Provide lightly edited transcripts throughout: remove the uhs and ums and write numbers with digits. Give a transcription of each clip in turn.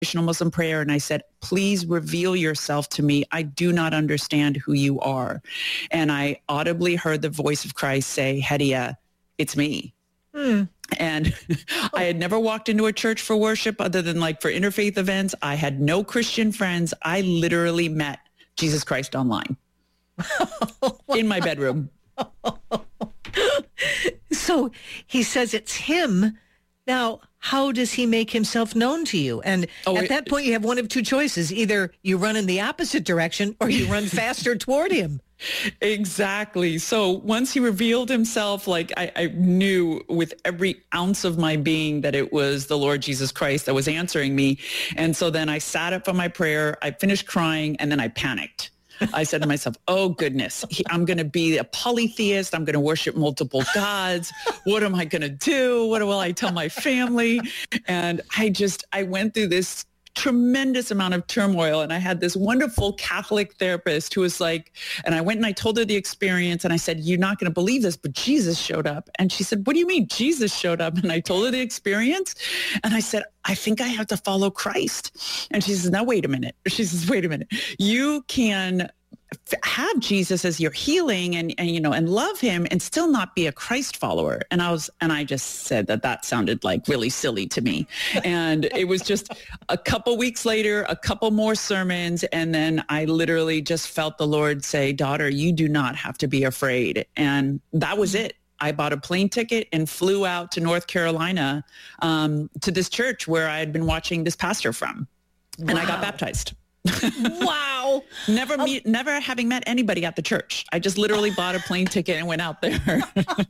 traditional Muslim prayer, and I said, please reveal yourself to me. I do not understand who you are. And I audibly heard the voice of Christ say, Hedia, it's me. And I had never walked into a church for worship other than like for interfaith events. I had no Christian friends. I literally met Jesus Christ online in my bedroom. So he says it's him. Now, how does he make himself known to you? And at that point, you have one of two choices. Either you run in the opposite direction or you run faster toward him. Exactly. So once he revealed himself, like I knew with every ounce of my being that it was the Lord Jesus Christ that was answering me. And so then I sat up on my prayer, I finished crying, and then I panicked. I said to myself, oh, goodness, I'm going to be a polytheist. I'm going to worship multiple gods. What am I going to do? What will I tell my family? And I went through this tremendous amount of turmoil. And I had this wonderful Catholic therapist who was like, and I went and I told her the experience and I said, you're not going to believe this, but Jesus showed up. And she said, what do you mean Jesus showed up? And I told her the experience. And I said, I think I have to follow Christ. And she says, now, wait a minute. She says, wait a minute. You can have Jesus as your healing and love him and still not be a Christ follower. And I just said that sounded like really silly to me. And it was just a couple weeks later, a couple more sermons. And then I literally just felt the Lord say, daughter, you do not have to be afraid. And that was it. I bought a plane ticket and flew out to North Carolina to this church where I had been watching this pastor from. And I got baptized. Wow. Never having met anybody at the church. I just literally bought a plane ticket and went out there.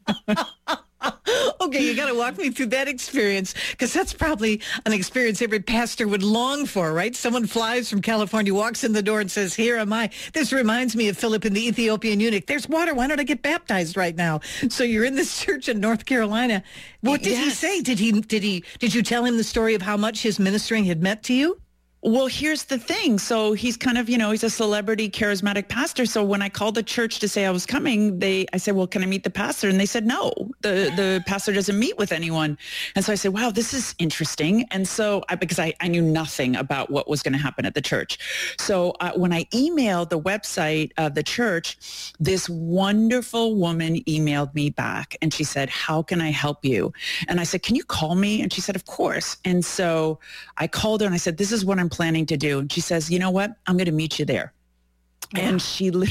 Okay, you got to walk me through that experience, because that's probably an experience every pastor would long for, right? Someone flies from California, walks in the door and says, here am I. This reminds me of Philip and the Ethiopian eunuch. There's water. Why don't I get baptized right now? So you're in this church in North Carolina. What did he say? Did you tell him the story of how much his ministering had meant to you? Well, here's the thing. So he's kind of, he's a celebrity, charismatic pastor. So when I called the church to say I was coming, I said, well, can I meet the pastor? And they said, no, the pastor doesn't meet with anyone. And so I said, wow, this is interesting. And so because I knew nothing about what was going to happen at the church. So when I emailed the website of the church, this wonderful woman emailed me back and she said, how can I help you? And I said, can you call me? And she said, of course. And so I called her and I said, this is what I'm planning to do. And she says, you know what? I'm going to meet you there. Wow. And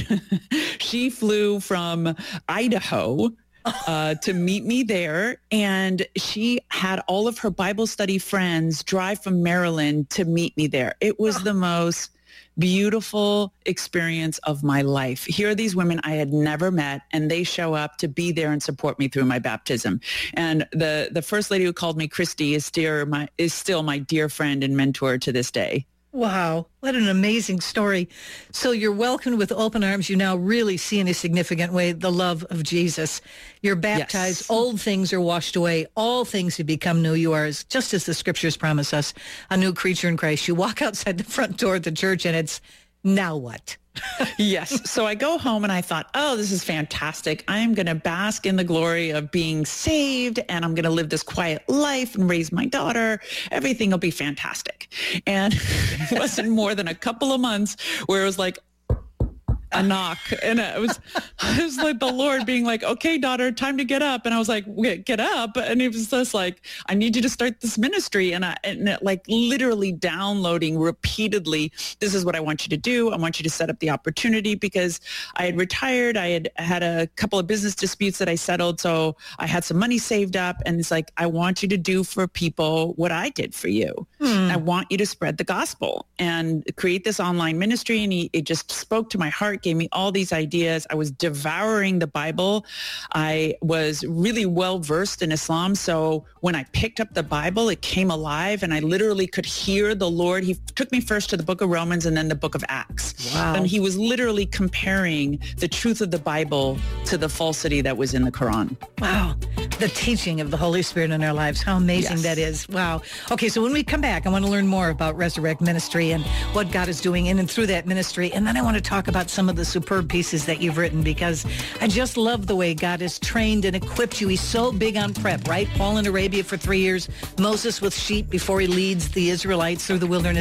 she flew from Idaho to meet me there. And she had all of her Bible study friends drive from Maryland to meet me there. It was the most beautiful experience of my life. Here are these women I had never met, and they show up to be there and support me through my baptism. And the first lady who called me Christy is still my dear friend and mentor to this day. Wow, what an amazing story. So you're welcomed with open arms. You now really see in a significant way the love of Jesus. You're baptized. Yes. Old things are washed away. All things have become new. You are, just as the scriptures promise us, a new creature in Christ. You walk outside the front door of the church and it's, now what? Yes. So I go home and I thought, oh, this is fantastic. I am going to bask in the glory of being saved, and I'm going to live this quiet life and raise my daughter. Everything will be fantastic. And it wasn't more than a couple of months where it was like a knock, and it was like the Lord being like, okay, daughter, time to get up. And I was like, get up. And it was just like, I need you to start this ministry. And like literally downloading repeatedly, this is what I want you to do. I want you to set up the opportunity, because I had retired. I had a couple of business disputes that I settled. So I had some money saved up, and it's like, I want you to do for people what I did for you. I want you to spread the gospel and create this online ministry. And it just spoke to my heart, gave me all these ideas. I was devouring the Bible. I was really well versed in Islam. So when I picked up the Bible, it came alive, and I literally could hear the Lord. He took me first to the book of Romans and then the book of Acts. Wow. And he was literally comparing the truth of the Bible to the falsity that was in the Quran. Wow. The teaching of the Holy Spirit in our lives. How amazing that is. Wow. Okay, so when we come back, I want to learn more about Resurrect Ministry and what God is doing in and through that ministry. And then I want to talk about some some of the superb pieces that you've written, because I just love the way God has trained and equipped you. He's so big on prep, right? Paul in Arabia for 3 years, Moses with sheep before he leads the Israelites through the wilderness.